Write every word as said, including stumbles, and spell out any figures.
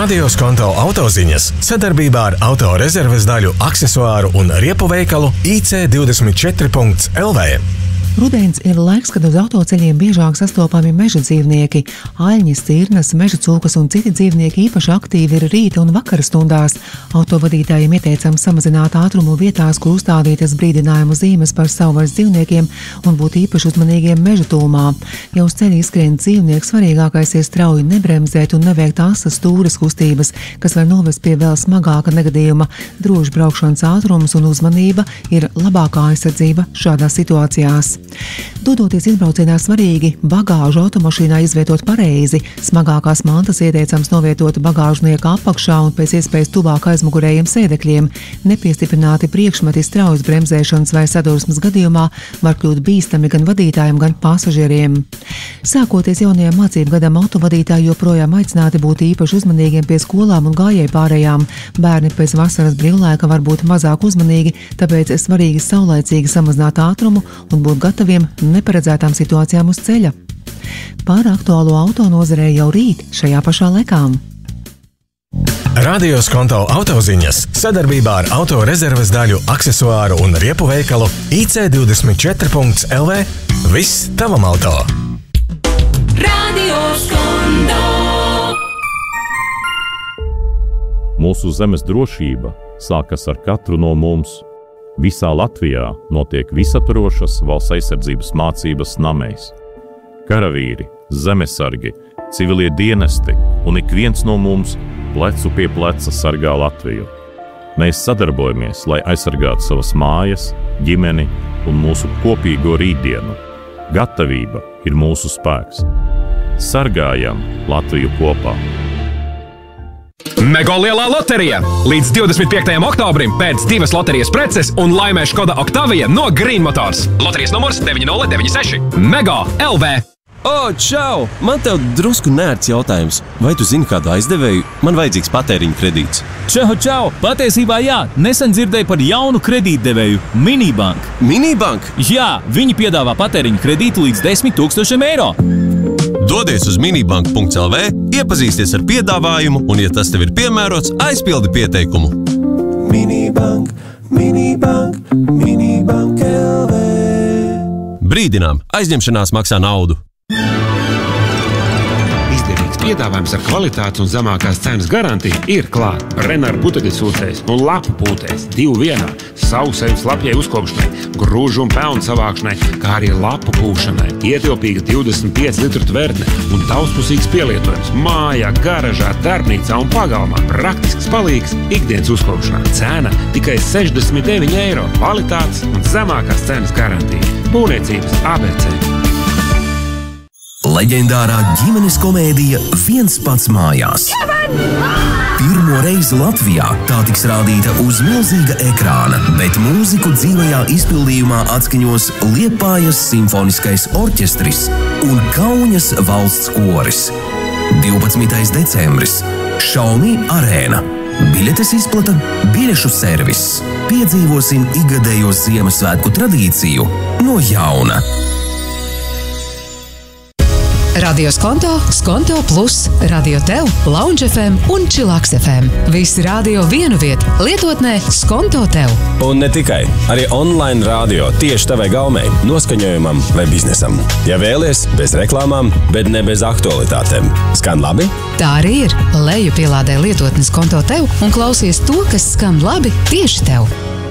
Radio Skonto autoziņas sadarbībā ar autorezerves daļu, aksesuāru un riepu veikalu I C divdesmit četri punkts L V. Rudens ir laiks, kad uz autoceļiem biežāk sastopami meža dzīvnieki. Aļņi, stirnas, meža cūkas un citi dzīvnieki īpaši aktīvi ir rīta un vakara stundās. Autovadītājiem ieteicams samazināt ātrumu vietās, kur uzstādītas brīdinājumu zīmes par savvaļas dzīvniekiem un būt īpaši uzmanīgiem meža tūmā. Ja uz ceļa izskrien dzīvnieks, svarīgākais ir strauji nebremzēt un neveikt asas stūres kustības, kas var novest pie vēl smagāka negadījuma. Drošs braukšanas ātrums un uzmanība ir labākā aizsardzība šādās situācijās. Dodoties izbraucienā svarīgi bagāžu automašīnā izvietot pareizi. Smagākās mantas ieteicams novietot bagāžnieka apakšā un pēc iespējas tuvāk aizmugurējiem sēdekļiem. Nepiestiprināti priekšmeti straujas bremzēšanas vai sadursmes gadījumā var kļūt bīstami gan vadītājiem, gan pasažieriem. Sākoties jaunajam mācību gadam, autovadītāji joprojām aicināti būt īpaši uzmanīgiem pie skolām un gājēju pārējām. Bērni pēc vasaras brīvlaika var būt mazāk uzmanīgi, tāpēc svarīgi saulaicīgi samazināt ātrumu un būt gataviem neparedzētām situācijām uz ceļa. Par aktuālo auto nozarē jau rīt šajā pašā laikā. Radio Skonto autoziņas sadarbībā ar autorezerves daļu, aksesuāru un riepu veikalu I C divdesmit četri punkts L V. Viss tavam auto! Radio Skonto! Mūsu zemes drošība sākas ar katru no mums. Visā Latvijā notiek visaptvarošas valsts aizsardzības mācības namēs. Karavīri, zemesargi, civilie dienesti un ik viens no mums plecu pie pleca sargā Latviju. Mēs sadarbojamies, lai aizsargātu savas mājas, ģimeni un mūsu kopīgo rītdienu. Gatavība ir mūsu spēks. Sargājam Latviju kopā! Mega lielā loterija! Līdz divdesmit piektajam oktobrim pēc divas loterijas preces un laimē Škoda Octavia no Green Motors. Loterijas numurs deviņi nulle deviņi seši. Mega L V! O, čau! Man tev drusku nērts jautājums. Vai tu zini kādu aizdevēju? Man vajadzīgs patēriņa kredīts. Čau, čau! Patiesībā jā, nesen dzirdēju par jaunu kredītdevēju – Minibank. Minibank? Jā, viņi piedāvā patēriņa kredītu līdz desmit tūkstošiem eiro. Dodies uz minibank punkts L V, iepazīsties ar piedāvājumu un, ja tas tev ir piemērots, aizpildi pieteikumu. Minibank, Minibank, Minibank L V. Brīdinām, aizņemšanās maksā naudu. Izdevīgs piedāvājums ar kvalitātes un zemākās cenas garantiju ir klāt. Renāra putekļu sūcējs un lapu pūtējs divu vienā, sausēju slapjai uzkopšanai, grūžu un pelnu savākšanai, kā arī lapu pūšanai. Ietilpīga divdesmit pieci litru tvertne un daudzpusīgs pielietojums mājā, garažā, darbnīcā un pagalmā. Praktisks palīgs ikdienas uzkopšanā. Cena tikai sešdesmit deviņi eiro. Kvalitātes un zemākās cenas garantija. Būvniecības A B C. Leģendārā ģimenes komēdija Viens pats mājās. Pirmo reizi Latvijā tā tiks rādīta uz milzīga ekrāna, bet mūziku dzīvajā izpildījumā atskaņos Liepājas simfoniskais orķestris un Kauņas valsts koris. divpadsmitais decembris. Xiaomi arēna. Biļetes izplata biļešu servis. Piedzīvosim ikgadējo Ziemassvētku tradīciju no jauna. Radio Skonto, Skonto Plus, Radio Tev, Lounge F M un Chillax F M. Visi radio vienu vietu, lietotnē Skonto Tev. Un ne tikai, arī online radio tieši tavai gaumei, noskaņojumam vai biznesam. Ja vēlies, bez reklāmām, bet ne bez aktualitātēm. Skan labi? Tā arī ir. Leju pielādē lietotni Skonto Tev un klausies to, kas skan labi tieši tev.